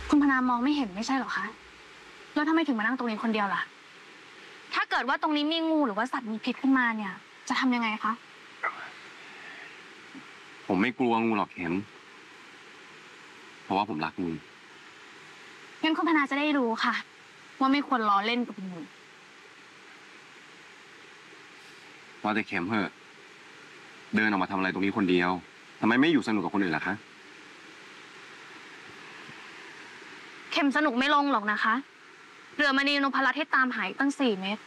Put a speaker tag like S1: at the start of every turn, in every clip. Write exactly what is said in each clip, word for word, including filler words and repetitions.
S1: คุณพนามองไม่เห็นไม่ใช่หรอคะแล้วทำไมถึงมานั่งตรงนี้คนเดียวล่ะถ้าเกิดว่าตรงนี้มีงูหรือว่าสัตว์มีพิษขึ้นมาเนี่ยจะทำยังไงคะ
S2: ผมไม่กลัวงูหรอกเข็มเพราะว่าผมรักงู
S1: งั้นคุณพนาจะได้รู้ค่ะว่าไม่ควรล้อเล่นกับงู
S2: ว่าแต่เข็มเหอะเดินออกมาทำอะไรตรงนี้คนเดียวทำไมไม่อยู่สนุกกับคนอื่นล่ะคะ
S1: เข็มสนุกไม่ลงหรอกนะคะเรือมณีนพรัตน์ให้ตามหายตั้งสี่เมตร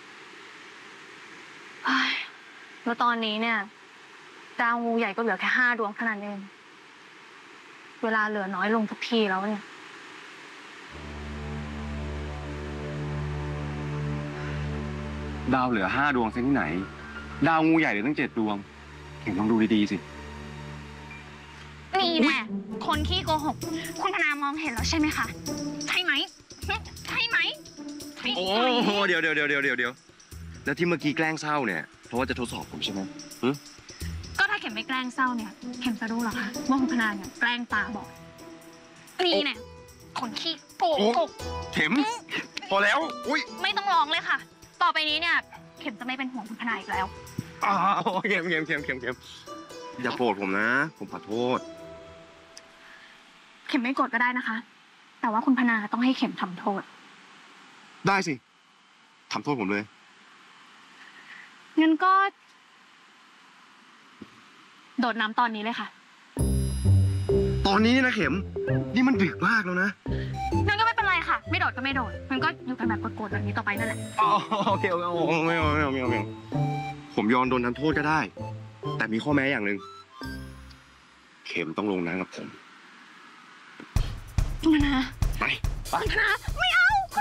S1: แล้วตอนนี้เนี่ยดาวงูใหญ่ก็เหลือแค่ห้าดวงเท่านั้นเองเวลาเหลือน้อยลงทุกทีแล้วเนี่ย
S2: ดาวเหลือห้าดวงเส้นที่ไหนดาวงูใหญ่เหลือตั้งเจ็ดดวงเข็มลองดูดีๆสิ
S1: นี่แน่คนขี้โกหกคุณพนามองเห็นแล้วใช่ไหมคะใช่ไหมใช่ไหม
S2: โอ้โหเดี๋ยวเดี๋ยวเดี๋ยวเดี๋ยวเดี๋ยวแล้วที่เมื่อกี้แกล้งเศร้าเนี่ยเพราะว่าจะทดสอบผมใช่ไหม
S1: ก็ถ้าเข็มไม่แกล้งเศร้าเนี่ยเข็มจะรู้หรอคะว่าคุณพนาเนี่ยแกล้งตาบอกนี่แน่คนขี้โกหก
S2: เข็มพอแล้วอุ้ย
S1: ไม่ต้องร้องเลยค่ะ ต่อไปนี้เนี่ยเข็มจะไม่เป็นห่วงคุณพนาอีกแล้ว
S2: อ๋อเข็มเข็มเข็มเข็มเข็มอย่าโกรธผมนะผมขอโทษ
S1: เข็มไม่โกรธก็ได้นะคะแต่ว่าคุณพนาต้องให้เข็มทำโทษ
S2: ได้สิทำโทษผมเลย
S1: งั้นก็โดดน้ำตอนนี้เลยค่ะ
S2: ตอนนี้นะเข็มนี่มันดึกมากแล้วนะ
S1: งั้นก็ไม่เป็นไรค่ะไม่โดดก็ไม่โดดมันก็อยู่กันแบบโกรธๆแบบนี้ต่อไปนั่นแหละ
S2: อ๋อโอเคโอเคไม่เอาไม่เอาไม่เอาไม่เอาผมยอมโดนทำโทษก็ได้แต่มีข้อแม้อย่างหนึ่งเข็มต้องลงน้ำกับผม
S1: คุณพนา
S2: ไป
S1: คุณพนาไม่